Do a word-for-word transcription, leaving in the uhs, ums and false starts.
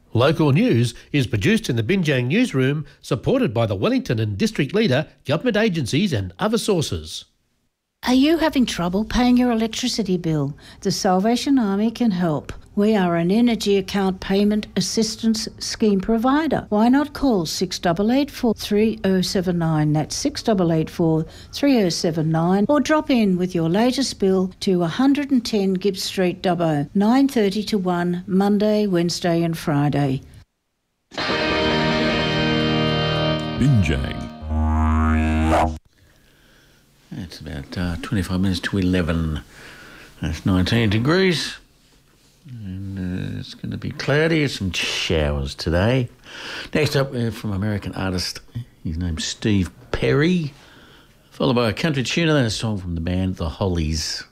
Local news is produced in the Binjang newsroom, supported by the Wellington and District Leader, government agencies and other sources. Are you having trouble paying your electricity bill? The Salvation Army can help. We are an energy account payment assistance scheme provider. Why not call six eight eight four, three oh seven nine, that's six eight eight four, three oh seven nine, or drop in with your latest bill to one ten Gibbs Street, Dubbo, nine thirty to one, Monday, Wednesday and Friday. Binjang. It's about uh, twenty-five minutes to eleven. That's nineteen degrees. And uh, it's going to be cloudy, some showers today. Next up, uh, from American artist, his name's Steve Perry, followed by a country tuner, then a song from the band The Hollies.